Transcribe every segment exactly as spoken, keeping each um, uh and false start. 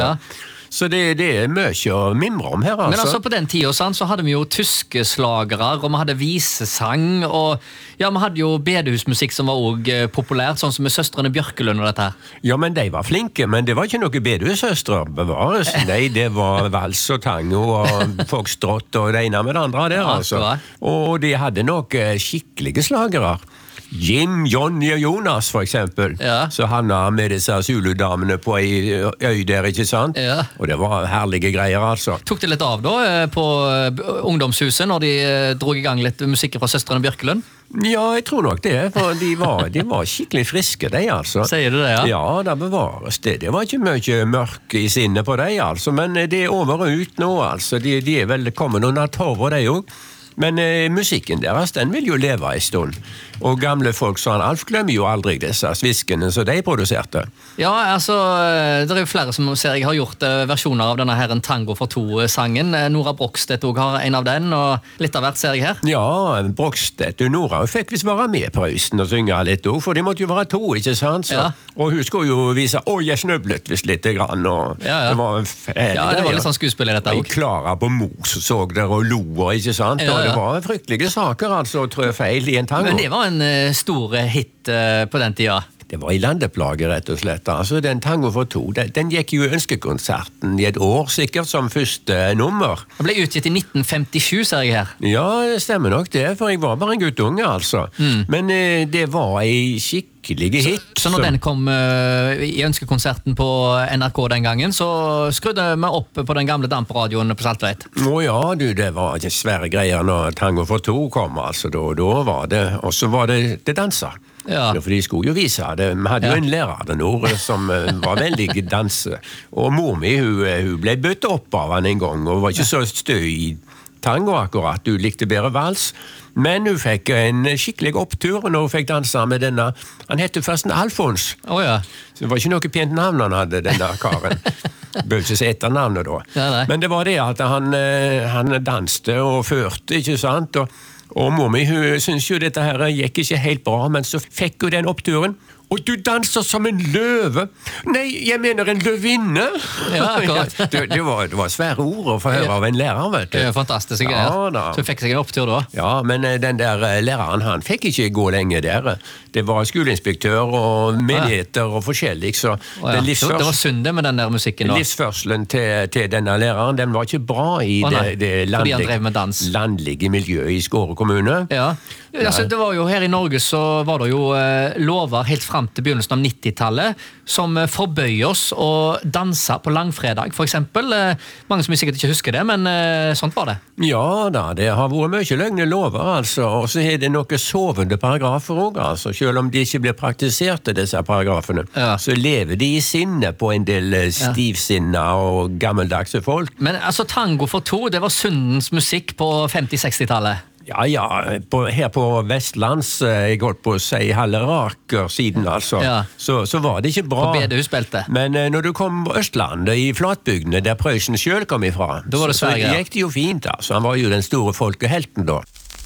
Ja. Så det, det er mye å mimre om her, altså. Men altså på den tiden sant, så hadde vi jo tyske slagere, og vi hadde visesang, og ja, vi hadde jo bedehusmusikk som var også populært, sånn som med søstrene Bjørkelund og dette her. Ja, men de var flinke, men det var ikke noe bedehusøstre bevares. Nei, det var vals og tango og foxtrot og det ene med det andre der, altså. Og de hadde noen skikkelige slagere. Jim, Johnny og Jonas, for eksempel. Ja. Så han har med disse Zulu-damene på ei øy der, ikke sant? Ja. Og det var herlige greier, altså. Tok det litt av da på ungdomshuset når de drog i gang litt musikk fra søstrene Bjørkelund? Ja, jeg tror nok det, for de var, de var skikkelig friske, de, altså. Sier du det, ja? Ja, det bevares det. Det var ikke mye mørk i sinnet på de, altså, men det er over og ut nå, altså. De, de er vel kommet under torv, de også. Men eh, musikken deres, den vil jo leve en stund. Og gamle folk, så han Alf glemmer jo aldri disse sviskene som de produserte. Ja, altså, det er jo flere som ser jeg har gjort eh, versjoner av denne her en Tango for to-sangen. Nora Brogstedt også har en av den, og litt av hvert ser jeg her. Ja, Brogstedt og Nora fikk visst være med på høysten og synge litt også, for de måtte jo være to, ikke sant? Så, ja. Og hun skulle jo vise, oi, jeg snøblet visst litt grann, og ja, ja. det var ferdig. Ja, det var litt sånn skuespill i dette også. Klara på Mos så der og lo, ikke sant? Ja, ja. Og det var fryktelige saker, altså, å trø feil i en tango. Men det var en uh, stor hit uh, på den tida. Det var i landeplage, rett og slett. Altså, den Tango for to, den, den gikk jo i ønskekonserten i et år, sikkert, som første nummer. Den ble utgitt i nitten femtisju, ser jeg her. Ja, det stemmer nok det, for jeg var bare en guttunge, altså. Mm. Men eh, det var en skikkelig hit. Så, så når den kom uh, i ønskekonserten på N R K den gangen, så skrudde vi opp på den gamle dampradioen på Saltveit. Å ja, du, det var ikke svære greier når Tango for to kom, altså. Da, da var det, og så var det det dansa. Ja. For de skulle jo vise det. Vi hadde jo ja. en lærer den året som uh, var veldig danse. Og mor mi, hun, hun ble bøtt opp av han en gang, og var ikke så støy i tango akkurat. Hun likte bedre vals. Men hun fikk en skikkelig opptur når hun fikk danse med denne. Han hette først Alfons. Oh, ja. Så det var ikke noe pent navn han hadde, denne karen. Bør ikke se etter navnet da. Ja, men det var det at han, han danste og førte, ikke sant? Og Og mor mi, hun synes jo dette her gikk ikke helt bra, men så fikk hun den oppturen. Og du danser som en løve. Nei, jeg mener en løvinne. Ja, akkurat. det, det, var, det var svære ord å få høre av en lærer, vet du. Det er fantastiske greier. Ja, så fikk seg en opptur da. Ja, men den der læreren, han fikk ikke gå lenge der. Det var skoleinspektør og menigheter og forskjellig, så oh, ja. livsførs... det var synd det med den der musikken da. Livsførselen til, til denne læreren, den var ikke bra i oh, det, det landlige, landlige miljøet i Skåre kommune. Ja, altså, det var jo her i Norge så var det jo eh, lover helt frem til begynnelsen av nittitallet som forbøy oss å danse på langfredag, for eksempel. Mange som sikkert ikke husker det, men sånt var det. Ja da, det har vært mye løgne lover, altså, og så er det noen sovende paragrafer også, altså, selv om de ikke blir praktisert, disse paragrafene, ja. Så lever de i sinne på en del stivsinne og gammeldagse folk. Men altså, Tango for to, det var Sundens musikk på femti-sekstitallet. Ja, ja, på, her på Vestlands, jeg holdt på å si Halleraker siden, altså, ja. så, så var det ikke bra. På bedehusbeltet. Men eh, når du kom på Østlandet, i flatbygdene, der Prøysen selv kom ifra, da var det Sverige, så, så gikk det jo fint, altså. Han var jo den store folkehelten da.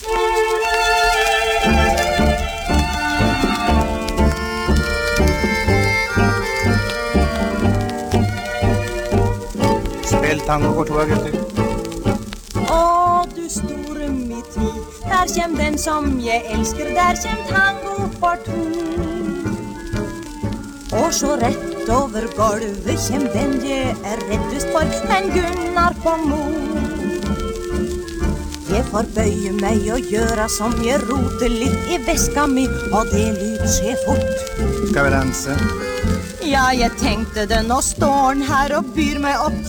Spill tango for to, gutter. Å, du store mitt liv, der kjem den som jeg elsker, der kjem tango for to. Og så rett over gulvet kjem den jeg er reddest for, den Gunnar på Mo. Jeg får bøye meg og gjøre som jeg roter litt i veska mi, og det lyder skje fort. Skal vi danse? Ja, jeg tenkte det, nå står han her og byr meg opp.